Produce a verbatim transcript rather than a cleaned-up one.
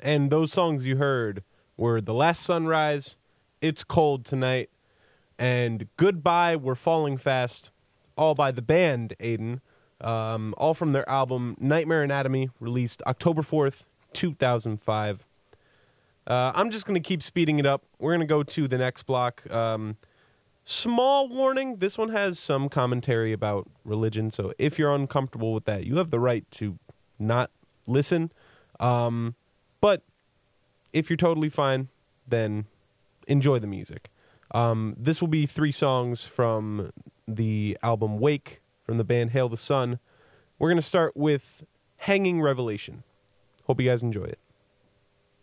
And those songs you heard were The Last Sunrise, It's Cold Tonight, and Goodbye, We're Falling Fast, all by the band Aiden, um, all from their album Nightmare Anatomy, released October fourth, two thousand five. Uh, I'm just going to keep speeding it up. We're going to go to the next block. Um, small warning, this one has some commentary about religion, so if you're uncomfortable with that, you have the right to not listen. Um, but if you're totally fine, then enjoy the music. Um, this will be three songs from the album Wake from the band Hail the Sun. We're going to start with Hanging Revelation. Hope you guys enjoy it.